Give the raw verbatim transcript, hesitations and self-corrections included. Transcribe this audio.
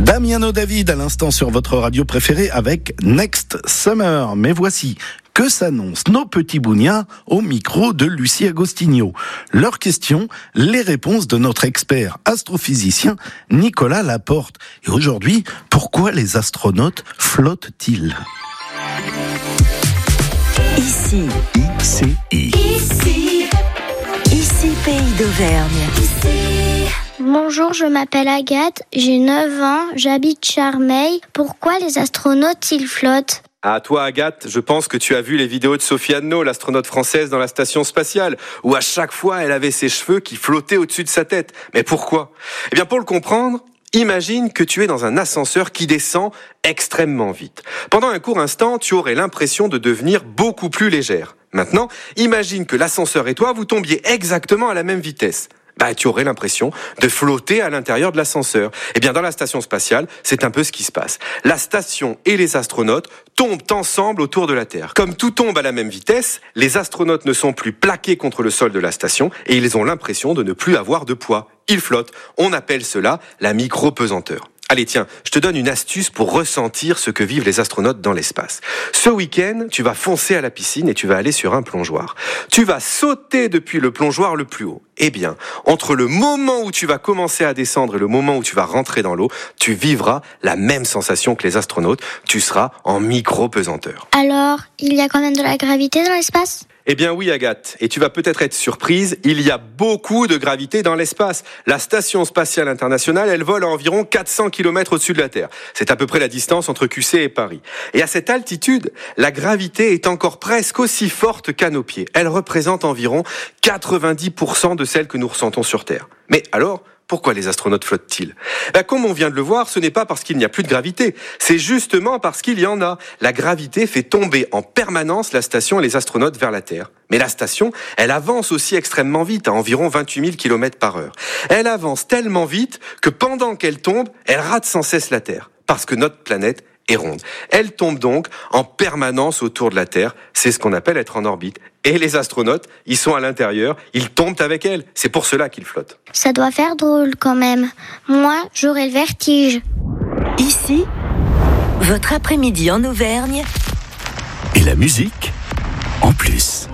Damiano David à l'instant sur votre radio préférée avec Next Summer. Mais voici que s'annoncent nos petits bougnas au micro de Lucie Agostinho. Leurs questions, les réponses de notre expert astrophysicien Nicolas Laporte. Et aujourd'hui, pourquoi les astronautes flottent-ils ? Ici, I C I. ici, ici Pays d'Auvergne. Ici. Bonjour, je m'appelle Agathe, j'ai neuf ans, j'habite Charmeil. Pourquoi les astronautes ils flottent ? Ah, toi, Agathe, je pense que tu as vu les vidéos de Sophie Anneau, l'astronaute française dans la station spatiale, où à chaque fois, elle avait ses cheveux qui flottaient au-dessus de sa tête. Mais pourquoi ? Eh bien, pour le comprendre, imagine que tu es dans un ascenseur qui descend extrêmement vite. Pendant un court instant, tu aurais l'impression de devenir beaucoup plus légère. Maintenant, imagine que l'ascenseur et toi, vous tombiez exactement à la même vitesse. Bah, tu aurais l'impression de flotter à l'intérieur de l'ascenseur. Eh bien, dans la station spatiale, c'est un peu ce qui se passe. La station et les astronautes tombent ensemble autour de la Terre. Comme tout tombe à la même vitesse, les astronautes ne sont plus plaqués contre le sol de la station et ils ont l'impression de ne plus avoir de poids. Ils flottent. On appelle cela la micro-pesanteur. Allez, tiens, je te donne une astuce pour ressentir ce que vivent les astronautes dans l'espace. Ce week-end, tu vas foncer à la piscine et tu vas aller sur un plongeoir. Tu vas sauter depuis le plongeoir le plus haut. Eh bien, entre le moment où tu vas commencer à descendre et le moment où tu vas rentrer dans l'eau, tu vivras la même sensation que les astronautes. Tu seras en micro-pesanteur. Alors, il y a quand même de la gravité dans l'espace ? Eh bien oui, Agathe, et tu vas peut-être être surprise, il y a beaucoup de gravité dans l'espace. La Station Spatiale Internationale, elle vole à environ quatre cents kilomètres au-dessus de la Terre. C'est à peu près la distance entre Q C et Paris. Et à cette altitude, la gravité est encore presque aussi forte qu'à nos pieds. Elle représente environ quatre-vingt-dix pour cent de celle que nous ressentons sur Terre. Mais alors, pourquoi les astronautes flottent-ils ? Ben, comme on vient de le voir, ce n'est pas parce qu'il n'y a plus de gravité, c'est justement parce qu'il y en a. La gravité fait tomber en permanence la station et les astronautes vers la Terre. Mais la station, elle avance aussi extrêmement vite, à environ vingt-huit mille kilomètres par heure. Elle avance tellement vite que pendant qu'elle tombe, elle rate sans cesse la Terre, parce que notre planète est ronde. Elle tombe donc en permanence autour de la Terre, c'est ce qu'on appelle être en orbite. Et les astronautes, ils sont à l'intérieur, ils tombent avec elle, c'est pour cela qu'ils flottent. Ça doit faire drôle quand même. Moi, j'aurais le vertige. Ici, votre après-midi en Auvergne. Et la musique en plus.